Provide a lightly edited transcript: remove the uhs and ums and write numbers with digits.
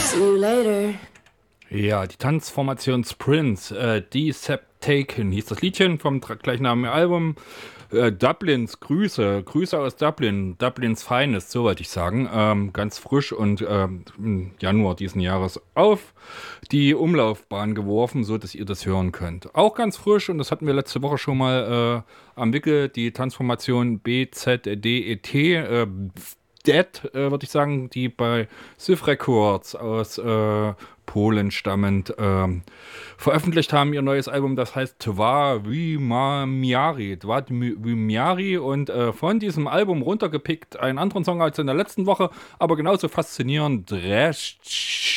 See you later. Ja, die Tanzformation Sprints, Deceptaken hieß das Liedchen vom gleichnamigen Album. Dublins Grüße aus Dublin, Dublins Finest, so wollte ich sagen. Ganz frisch und im Januar diesen Jahres auf die Umlaufbahn geworfen, so dass ihr das hören könnt. Auch ganz frisch, und das hatten wir letzte Woche schon mal am Wickel, die Transformation BZDET, Dead, würde ich sagen, die bei Syf Records aus Polen stammend veröffentlicht haben, ihr neues Album, das heißt Twa Wymiari. Twa Wymiari, und von diesem Album runtergepickt einen anderen Song als in der letzten Woche, aber genauso faszinierend, Dreszcz